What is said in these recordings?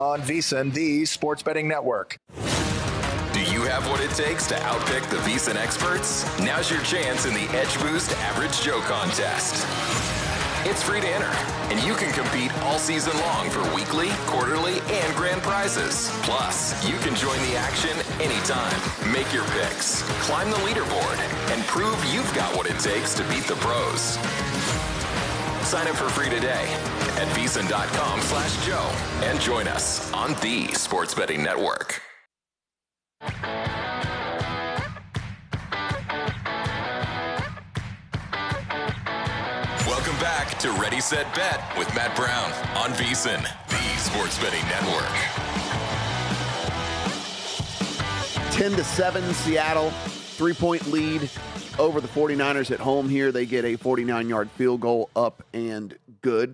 On VSiN, the sports betting network. Do you have what it takes to outpick the VSiN experts? Now's your chance in the Edge Boost Average Joe contest. It's free to enter, and you can compete all season long for weekly, quarterly, and grand prizes. Plus, you can join the action anytime. Make your picks, climb the leaderboard, and prove you've got what it takes to beat the pros. Sign up for free today at VSiN.com/Joe and join us on the Sports Betting Network. Welcome back to Ready, Set, Bet with Matt Brown on VSiN, the Sports Betting Network. 10-7 Seattle, 3-point lead over the 49ers at home here. They get a 49-yard field goal up and good.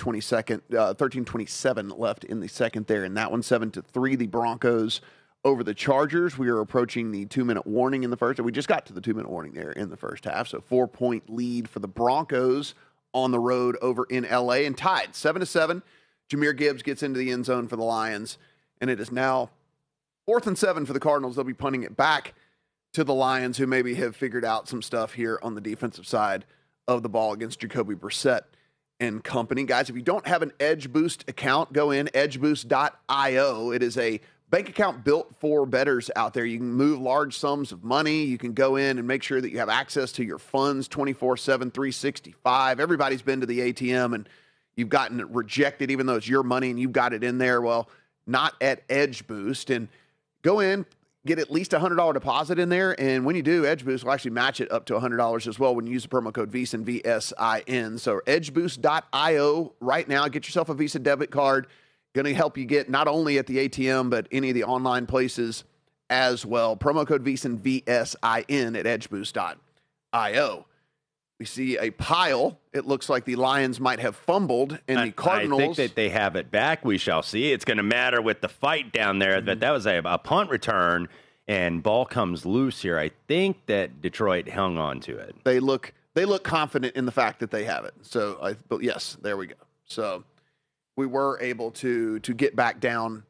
13:27 left in the second there. And that one, 7-3, the Broncos over the Chargers. We are approaching the 2-minute warning in the first. We just got to the 2-minute warning there in the first half. So 4-point lead for the Broncos on the road over in L.A. and tied 7-7. Jahmyr Gibbs gets into the end zone for the Lions. And it is now 4th and 7 for the Cardinals. They'll be punting it back to the Lions, who maybe have figured out some stuff here on the defensive side of the ball against Jacoby Brissett and company. Guys, if you don't have an Edge Boost account, go in, edgeboost.io. It is a bank account built for bettors out there. You can move large sums of money. You can go in and make sure that you have access to your funds 24/7, 365. Everybody's been to the ATM and you've gotten it rejected, even though it's your money and you've got it in there. Well, not at Edge Boost. And go in, get at least a $100 deposit in there, and when you do, Edge Boost will actually match it up to $100 as well when you use the promo code VSiN, VSIN. So edgeboost.io right now. Get yourself a Visa debit card. Going to help you get not only at the ATM, but any of the online places as well. Promo code VSiN, VSIN at edgeboost.io. We see a pile. It looks like the Lions might have fumbled, and the Cardinals... I think that they have it back. We shall see. It's going to matter with the fight down there. But that was a punt return, and ball comes loose here. I think that Detroit hung on to it. They look confident in the fact that they have it. So, but yes, there we go. So we were able to get back down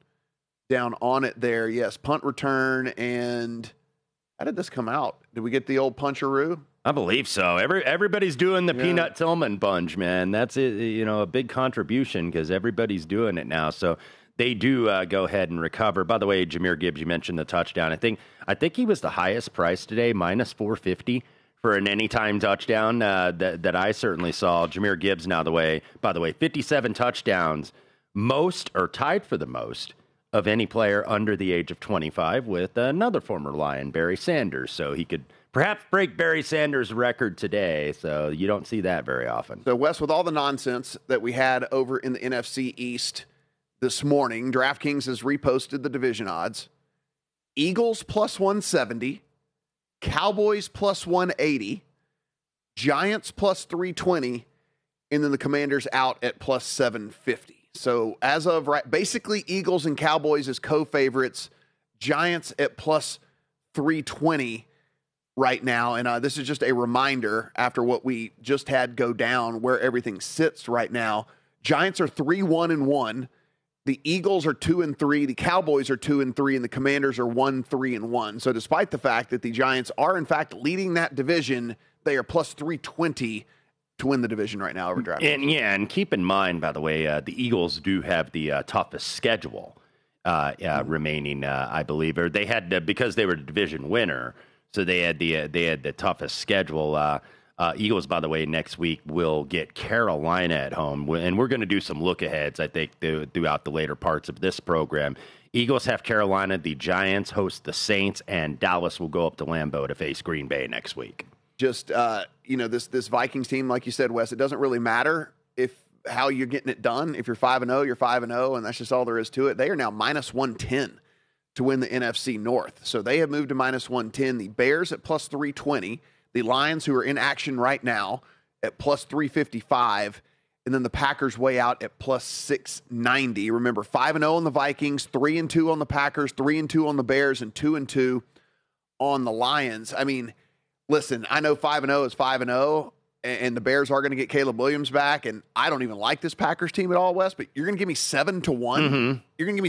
on it there. Yes, punt return, and how did this come out? Did we get the old puncheroo? I believe so. Everybody's doing the Peanut Tillman bunge, man. That's a big contribution because everybody's doing it now. So they do go ahead and recover. By the way, Jahmyr Gibbs, you mentioned the touchdown. I think he was the highest price today, minus 450 for an anytime touchdown that I certainly saw. Jahmyr Gibbs now by the way, 57 touchdowns, most or tied for the most of any player under the age of 25 with another former Lion, Barry Sanders. So he could perhaps break Barry Sanders' record today, so you don't see that very often. So, Wes, with all the nonsense that we had over in the NFC East this morning, DraftKings has reposted the division odds. Eagles plus 170, Cowboys plus 180, Giants plus 320, and then the Commanders out at plus 750. So, as of right, basically Eagles and Cowboys as co-favorites, Giants at plus 320 right now. And this is just a reminder after what we just had go down where everything sits right now. Giants are 3-1-1. The Eagles are 2-3. The Cowboys are 2-3, and the Commanders are 1-3-1. So despite the fact that the Giants are in fact leading that division, they are plus 320 to win the division right now over DraftKings. And keep in mind, by the way, the Eagles do have the toughest schedule remaining, I believe, or they had because they were the division winner. So they had the toughest schedule. Eagles, by the way, next week will get Carolina at home, and we're going to do some look-aheads, I think, throughout the later parts of this program. Eagles have Carolina, the Giants host the Saints, and Dallas will go up to Lambeau to face Green Bay next week. Just, this Vikings team, like you said, Wes, it doesn't really matter how you're getting it done. If you're 5-0, you're 5-0, and that's just all there is to it. They are now minus 110. To win the NFC North. So they have moved to minus 110. The Bears at plus 320. The Lions, who are in action right now, at plus 355. And then the Packers way out at plus 690. Remember, 5-0 on the Vikings, 3-2 on the Packers, 3-2 on the Bears, and 2-2 on the Lions. I mean, listen, I know 5-0 is 5-0, and the Bears are going to get Caleb Williams back, and I don't even like this Packers team at all, Wes, but you're going to give me 7-1? Mm-hmm. You're going to give me